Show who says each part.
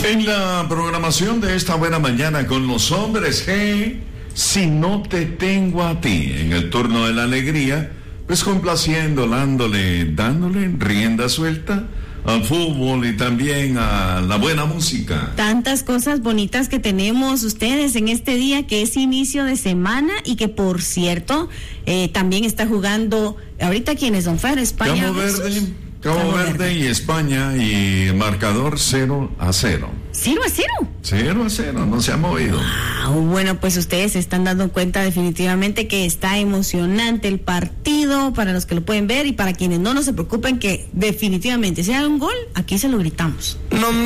Speaker 1: En la programación de esta buena mañana con los hombres G, si no te tengo a ti, en el turno de la alegría, pues complaciendo, dándole rienda suelta al fútbol y también a la buena música.
Speaker 2: Tantas cosas bonitas que tenemos ustedes en este día que es inicio de semana y que por cierto también está jugando ahorita quienes son Fer, España.
Speaker 1: Cabo Verde y España, y marcador 0-0.
Speaker 2: ¿0-0?
Speaker 1: 0-0, no se ha movido.
Speaker 2: Wow, bueno, pues ustedes se están dando cuenta definitivamente que está emocionante el partido, para los que lo pueden ver, y para quienes no se preocupen que definitivamente si hay un gol, aquí se lo gritamos.
Speaker 3: No